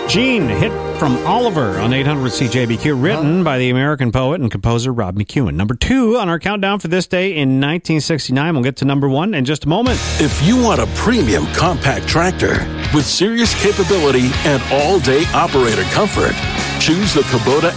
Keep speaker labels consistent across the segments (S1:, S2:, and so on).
S1: Gene, hit from Oliver on 800 CJBQ, written by the American poet and composer Rob McEwen. Number 2 on our countdown for this day in 1969. We'll get to number 1 in just a moment.
S2: If you want a premium compact tractor with serious capability and all-day operator comfort, choose the Kubota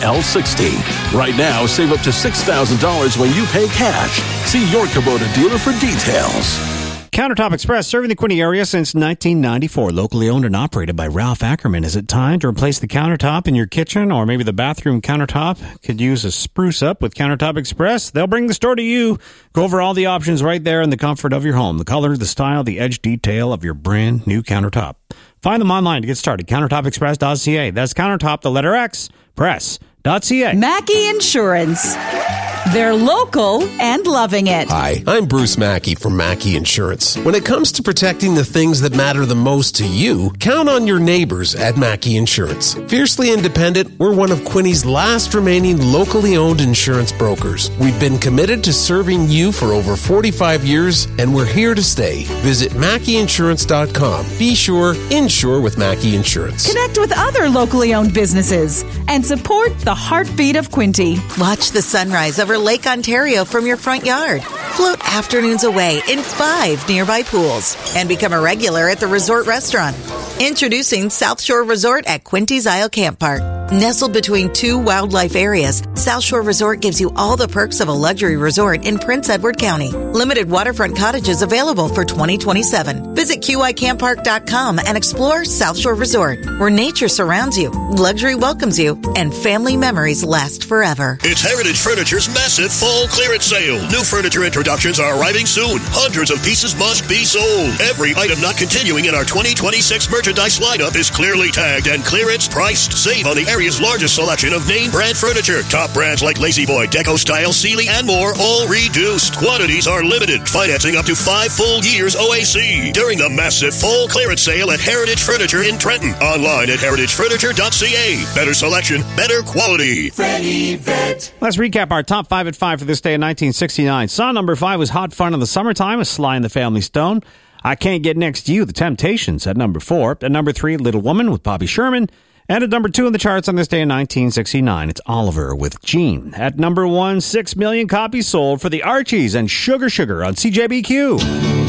S2: L60. Right now, save up to $6,000 when you pay cash. See your Kubota dealer for details.
S1: Countertop Express, serving the Quinte area since 1994. Locally owned and operated by Ralph Ackerman. Is it time to replace the countertop in your kitchen or maybe the bathroom countertop? Could use a spruce up with Countertop Express. They'll bring the store to you. Go over all the options right there in the comfort of your home. The color, the style, the edge detail of your brand new countertop. Find them online to get started. CountertopExpress.ca. That's Countertop, the letter X, press.ca.
S3: Mackey Insurance. They're local and loving it.
S4: Hi, I'm Bruce Mackey from Mackey Insurance. When it comes to protecting the things that matter the most to you, count on your neighbors at Mackey Insurance. Fiercely independent, we're one of Quinte's last remaining locally owned insurance brokers. We've been committed to serving you for over 45 years, and we're here to stay. Visit MackeyInsurance.com. Be sure, insure with Mackey Insurance.
S3: Connect with other locally owned businesses and support the heartbeat of Quinte.
S5: Watch the sunrise over Lake Ontario from your front yard. Float afternoons away in 5 nearby pools and become a regular at the resort restaurant. Introducing South Shore Resort at Quinte's Isle Camp Park. Nestled between 2 wildlife areas, South Shore Resort gives you all the perks of a luxury resort in Prince Edward County. Limited waterfront cottages available for 2027. Visit QICamppark.com and explore South Shore Resort, where nature surrounds you, luxury welcomes you, and family memories last forever.
S6: It's Heritage Furniture's massive fall clearance sale. New furniture introductions are arriving soon. Hundreds of pieces must be sold. Every item not continuing in our 2026 merchandise lineup is clearly tagged and clearance priced. Save on the area's largest selection of name brand furniture. Top brands like La-Z-Boy, Deco Style, Sealy, and more, all reduced. Quantities are limited. Financing up to 5 full years OAC during the massive fall clearance sale at Heritage Furniture in Trenton. Online at heritagefurniture.ca. Better selection, better quality.
S7: Freddie Vet.
S1: Let's recap our top 5 at 5 for this day in 1969. Song number 5 was Hot Fun in the Summertime, a Sly and the Family Stone. I Can't Get Next to You, The Temptations, at number 4. At number 3, Little Woman with Bobby Sherman. And at number 2 in the charts on this day in 1969, it's Oliver with Gene. At number 1, 6 million copies sold for the Archies and Sugar Sugar on CJBQ.